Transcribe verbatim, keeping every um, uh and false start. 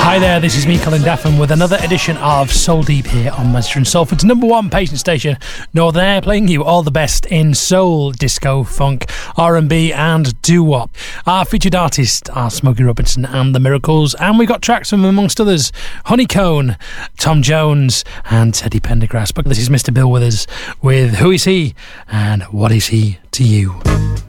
Hi there, this is me, Colin Daffin, with another edition of Soul Deep here on Manchester and Salford's number one patient station, Northern Air, playing you all the best in soul, disco, funk, R and B and doo-wop. Our featured artists are Smokey Robinson and The Miracles, and we got tracks from, amongst others, Honeycomb, Tom Jones and Teddy Pendergrass. But this is Mister Bill Withers with Who Is He and What Is He to You?